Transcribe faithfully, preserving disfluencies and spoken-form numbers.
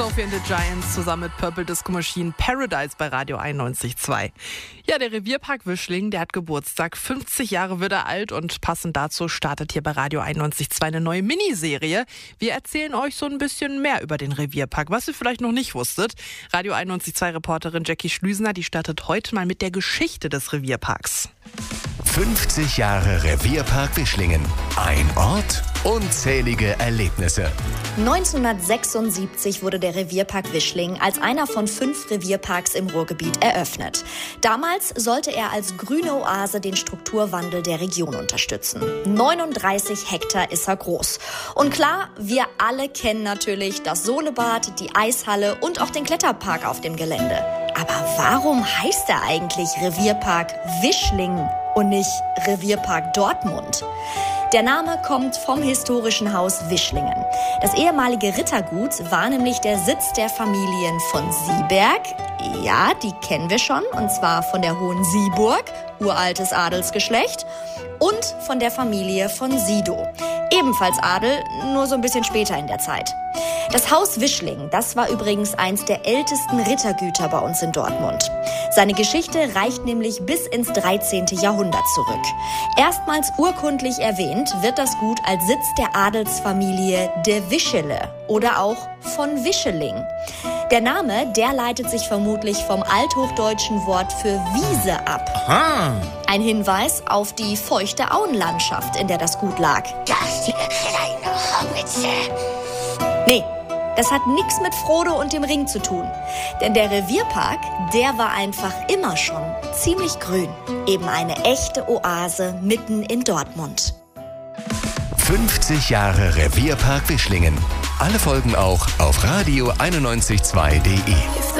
Sophie and the Giants zusammen mit Purple Disco Machine, Paradise bei Radio einundneunzig Komma zwei. Ja, der Revierpark Wischling, der hat Geburtstag. fünfzig Jahre wird er alt und passend dazu startet hier bei Radio einundneunzig Komma zwei eine neue Miniserie. Wir erzählen euch so ein bisschen mehr über den Revierpark, was ihr vielleicht noch nicht wusstet. Radio einundneunzig Komma zwei Reporterin Jackie Schlüsener, die startet heute mal mit der Geschichte des Revierparks. fünfzig Jahre Revierpark Wischlingen. Ein Ort, unzählige Erlebnisse. neunzehnhundertsechsundsiebzig wurde der Revierpark Wischling als einer von fünf Revierparks im Ruhrgebiet eröffnet. Damals sollte er als grüne Oase den Strukturwandel der Region unterstützen. neununddreißig Hektar ist er groß. Und klar, wir alle kennen natürlich das Solebad, die Eishalle und auch den Kletterpark auf dem Gelände. Aber warum heißt er eigentlich Revierpark Wischling und nicht Revierpark Dortmund? Der Name kommt vom historischen Haus Wischlingen. Das ehemalige Rittergut war nämlich der Sitz der Familien von Sieberg. Ja, die kennen wir schon, und zwar von der Hohensieburg, uraltes Adelsgeschlecht, und von der Familie von Sidow. Ebenfalls Adel, nur so ein bisschen später in der Zeit. Das Haus Wischling, das war übrigens eins der ältesten Rittergüter bei uns in Dortmund. Seine Geschichte reicht nämlich bis ins dreizehnten Jahrhundert zurück. Erstmals urkundlich erwähnt wird das Gut als Sitz der Adelsfamilie der Wischele oder auch von Wischeling. Der Name, der leitet sich vermutlich vom althochdeutschen Wort für Wiese ab. Aha. Ein Hinweis auf die feuchte Auenlandschaft, in der das Gut lag. Das kleine Hobbitze. Nee, das hat nichts mit Frodo und dem Ring zu tun. Denn der Revierpark, der war einfach immer schon ziemlich grün. Eben eine echte Oase mitten in Dortmund. fünfzig Jahre Revierpark Wischlingen. Alle Folgen auch auf radio einundneunzig Komma zwei punkt de.